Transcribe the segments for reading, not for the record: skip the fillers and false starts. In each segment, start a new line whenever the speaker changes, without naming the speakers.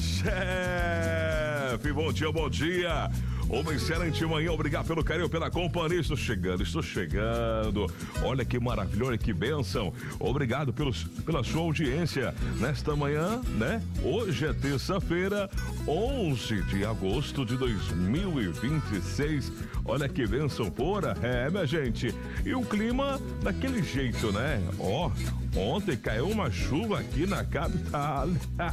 chefe! Bom dia, bom dia! Uma excelente manhã, obrigado pelo carinho, pela companhia. Estou chegando. Olha que maravilha, olha que bênção. Obrigado pela sua audiência nesta manhã, né? Hoje é terça-feira, 11 de agosto de 2026. Olha que bênção fora, minha gente. E o clima daquele jeito, né? Ontem caiu uma chuva aqui na capital.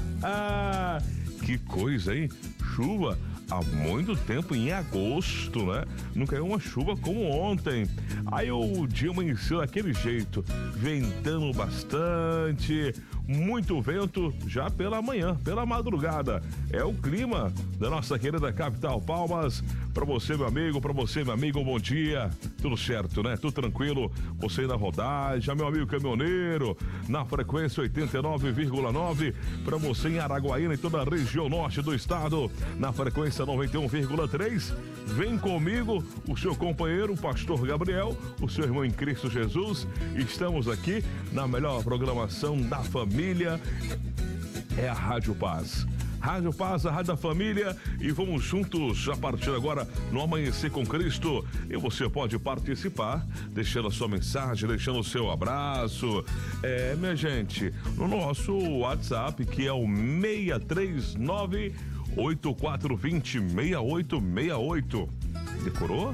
Que coisa, hein? Chuva há muito tempo, em agosto, né? Não caiu uma chuva como ontem. Aí o dia amanheceu daquele jeito, ventando bastante, muito vento já pela manhã, pela madrugada. É o clima da nossa querida capital. Palmas pra você, meu amigo, pra você, meu amigo, bom dia. Tudo certo, né? Tudo tranquilo. Você na rodagem, meu amigo caminhoneiro, na frequência 89,9. Pra você em Araguaína e toda a região norte do estado, na frequência 91,3. Vem comigo, o seu companheiro, o pastor Gabriel, o seu irmão em Cristo Jesus. Estamos aqui na melhor programação da família. É a Rádio Paz. Rádio Paz, a Rádio da Família, e vamos juntos a partir de agora no Amanhecer com Cristo. E você pode participar, deixando a sua mensagem, deixando o seu abraço. Minha gente, no nosso WhatsApp, que é o 639 8420 6868. Decorou?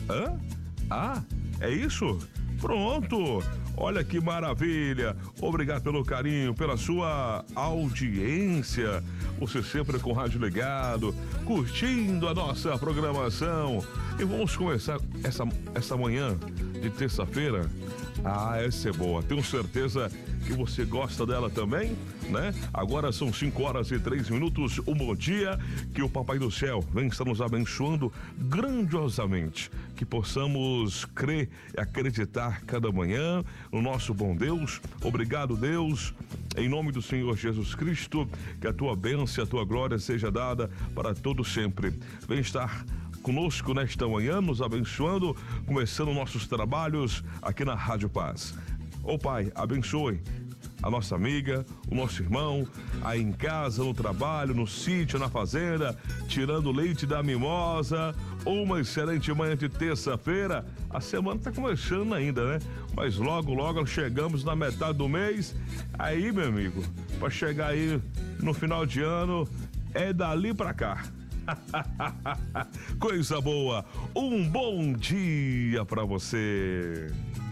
É isso? Pronto! Olha que maravilha! Obrigado pelo carinho, pela sua audiência. Você sempre com o rádio ligado, curtindo a nossa programação. E vamos começar essa manhã de terça-feira. Essa é boa. Tenho certeza que você gosta dela também, né? Agora são 5h03. Um bom dia, que o Papai do Céu vem estar nos abençoando grandiosamente, que possamos crer e acreditar cada manhã no nosso bom Deus. Obrigado, Deus, em nome do Senhor Jesus Cristo, que a tua bênção e a tua glória seja dada para todos sempre. Vem estar conosco nesta manhã, nos abençoando, começando nossos trabalhos aqui na Rádio Paz. Pai, abençoe a nossa amiga, o nosso irmão, aí em casa, no trabalho, no sítio, na fazenda, tirando leite da mimosa. Uma excelente manhã de terça-feira. A semana tá começando ainda, né? Mas logo chegamos na metade do mês. Aí, meu amigo, para chegar aí no final de ano, é dali pra cá. Coisa boa. Um bom dia pra você.